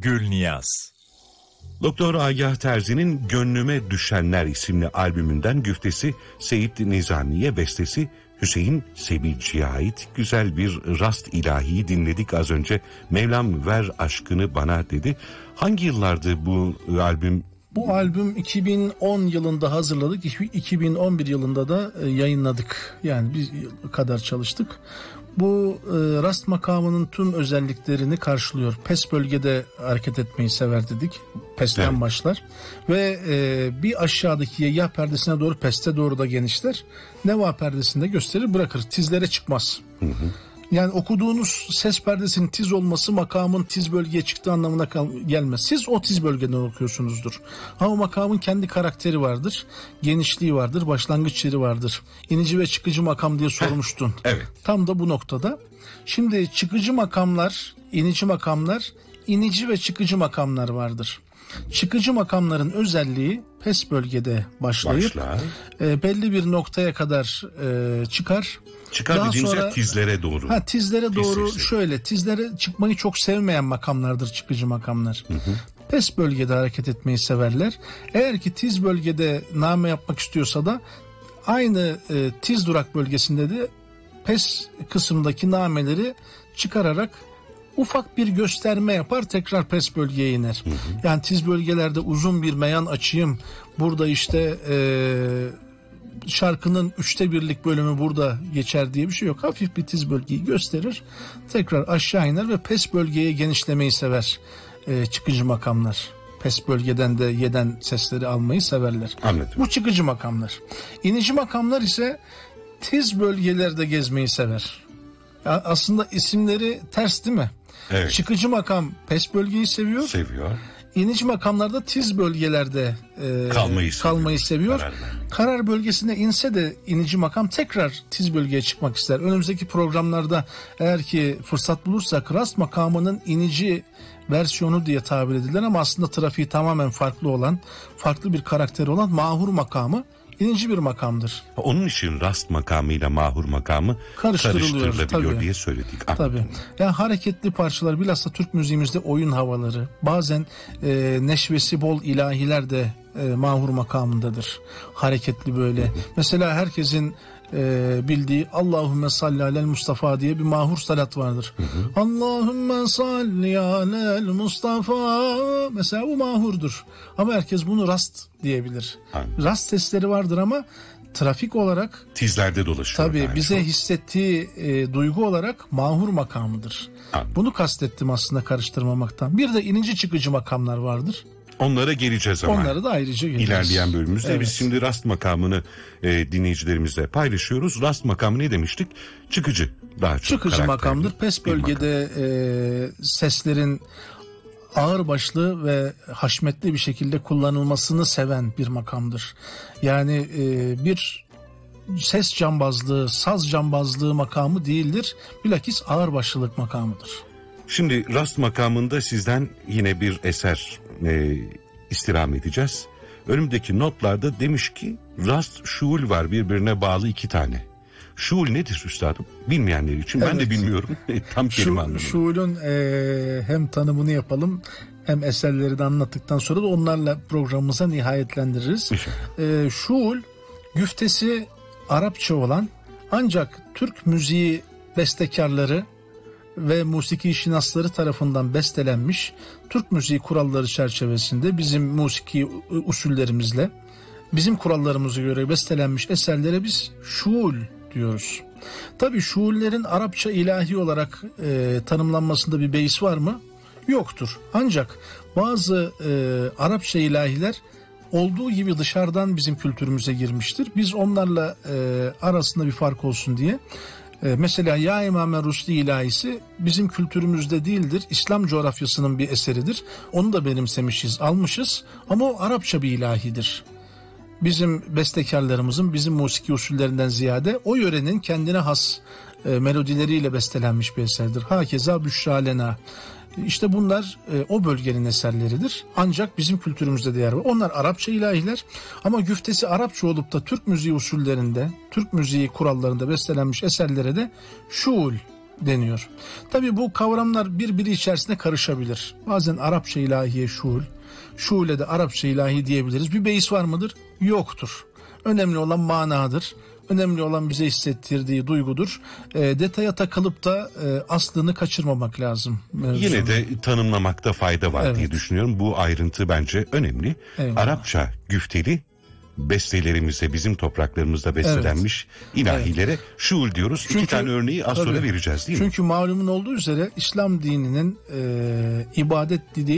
Gülniyaz. Doktor Agah Terzi'nin Gönlüme Düşenler isimli albümünden güftesi Seyit Nizamiye, bestesi Hüseyin Sebilci'ye ait güzel bir rast ilahiyi dinledik az önce. Mevlam ver aşkını bana dedi. Hangi yıllardı bu albüm? Bu albüm 2010 yılında hazırladık. 2011 yılında da yayınladık. Yani bir yıl kadar çalıştık. Bu rast makamının tüm özelliklerini karşılıyor. Pes bölgede hareket etmeyi sever dedik. Pes'ten evet. Başlar. Ve bir aşağıdaki yah perdesine doğru peste doğru da genişler. Neva perdesinde gösterir bırakır. Tizlere çıkmaz. Hı hı. Yani okuduğunuz ses perdesinin tiz olması makamın tiz bölgeye çıktığı anlamına gelmez. Siz o tiz bölgeden okuyorsunuzdur. Ama makamın kendi karakteri vardır. Genişliği vardır. Başlangıç yeri vardır. İnici ve çıkıcı makam diye sormuştun. Evet. Tam da bu noktada. Şimdi çıkıcı makamlar, inici makamlar, inici ve çıkıcı makamlar vardır. Çıkıcı makamların özelliği pes bölgede başlayıp belli bir noktaya kadar çıkar. Çıkar dediğimiz yer tizlere doğru. Tizlere doğru şöyle. Tizlere çıkmayı çok sevmeyen makamlardır çıkıcı makamlar. Hı hı. Pes bölgede hareket etmeyi severler. Eğer ki tiz bölgede name yapmak istiyorsa da aynı tiz durak bölgesinde de pes kısımdaki nameleri çıkararak ufak bir gösterme yapar, tekrar pes bölgeye iner. Hı hı. Yani tiz bölgelerde uzun bir meyan açayım, burada işte şarkının 1/3 bölümü burada geçer diye bir şey yok. Hafif bir tiz bölgeyi gösterir, tekrar aşağı iner ve pes bölgeye genişlemeyi sever çıkıcı makamlar. Pes bölgeden de yeden sesleri almayı severler. Anladım. Bu çıkıcı makamlar. İnici makamlar ise tiz bölgelerde gezmeyi sever. Ya aslında isimleri ters değil mi? Evet. Çıkıcı makam pes bölgeyi seviyor. İnici makamlarda tiz bölgelerde kalmayı seviyor. Karar bölgesine inse de inici makam tekrar tiz bölgeye çıkmak ister. Önümüzdeki programlarda eğer ki fırsat bulursak rast makamının inici versiyonu diye tabir edilen ama aslında trafiği tamamen farklı olan, farklı bir karakteri olan mahur makamı İninci bir makamdır. Onun için rast makamıyla mahur makamı karıştırılabiliyor diye söyledik. Tabii. Yani hareketli parçalar, bilhassa Türk müziğimizde oyun havaları, bazen neşvesi bol ilahiler de mahur makamındadır. Hareketli böyle. Mesela herkesin bildiği Allahümme salli alel Mustafa diye bir mahur salat vardır. Allahümme salli alel Mustafa. Mesela bu mahurdur. Ama herkes bunu rast diyebilir. Aynen. Rast sesleri vardır ama trafik olarak tizlerde dolaşıyor. Tabii yani bize hissettiği duygu olarak mahur makamıdır. Aynen. Bunu kastettim aslında karıştırmamaktan. Bir de inici çıkıcı makamlar vardır. Onlara geleceğiz ama. Onlara da ayrıca geleceğiz. İlerleyen bölümümüzde evet. Biz şimdi rast makamını dinleyicilerimizle paylaşıyoruz. Rast makamı ne demiştik? Çıkıcı. Daha çok çıkıcı makamdır. Pes bölgede seslerin ağırbaşlı ve haşmetli bir şekilde kullanılmasını seven bir makamdır. Yani bir ses cambazlığı, saz cambazlığı makamı değildir. Bilakis ağırbaşlılık makamıdır. Şimdi rast makamında sizden yine bir eser istirham edeceğiz. Önümdeki notlarda demiş ki rast şuul var, birbirine bağlı 2 tane. Şuul nedir üstadım? Bilmeyenler için evet. Ben de bilmiyorum. Tam kelime anlamını. Şuul'un hem tanımını yapalım hem eserleri de anlattıktan sonra da onlarla programımıza nihayetlendiririz. Şuul güftesi Arapça olan ancak Türk müziği bestekarları ve musiki şinasları tarafından bestelenmiş Türk müziği kuralları çerçevesinde bizim musiki usullerimizle bizim kurallarımıza göre bestelenmiş eserlere biz şuul diyoruz. Tabii şuullerin Arapça ilahi olarak tanımlanmasında bir beis var mı? Yoktur. Ancak bazı Arapça ilahiler olduğu gibi dışarıdan bizim kültürümüze girmiştir. Biz onlarla arasında bir fark olsun diye mesela Ya İmam-ı Rusli ilahisi bizim kültürümüzde değildir. İslam coğrafyasının bir eseridir. Onu da benimsemişiz, almışız ama o Arapça bir ilahidir. Bizim bestekarlarımızın, bizim musiki usullerinden ziyade o yörenin kendine has melodileriyle bestelenmiş bir eserdir. Hakeza Büşra Lena. İşte bunlar o bölgenin eserleridir. Ancak bizim kültürümüzde değer var. Onlar Arapça ilahiler ama güftesi Arapça olup da Türk müziği usullerinde, Türk müziği kurallarında bestelenmiş eserlere de şuul deniyor. Tabii bu kavramlar birbiri içerisinde karışabilir. Bazen Arapça ilahiye şuul, şuule de Arapça ilahi diyebiliriz. Bir beis var mıdır? Yoktur. Önemli olan manadır. Önemli olan bize hissettirdiği duygudur. Detaya takılıp da aslını kaçırmamak lazım. Yine de tanımlamakta fayda var diye düşünüyorum. Bu ayrıntı bence önemli. Eyvallah. Arapça güfteli bestelerimize, bizim topraklarımızda bestelenmiş ilahilere şuul diyoruz. İki tane örneği az sonra vereceğiz değil mi? Çünkü malumun olduğu üzere İslam dininin ibadet dili